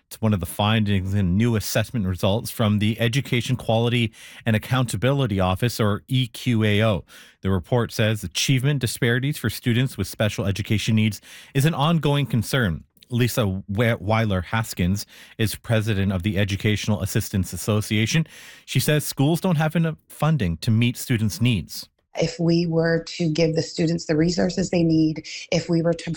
It's one of the findings in new assessment results from the Education Quality and Accountability Office, or EQAO. The report says achievement disparities for students with special education needs is an ongoing concern. Lisa Weiler Haskins is president of the Educational Assistance Association. She says schools don't have enough funding to meet students' needs. If we were to give the students the resources they need, if we were to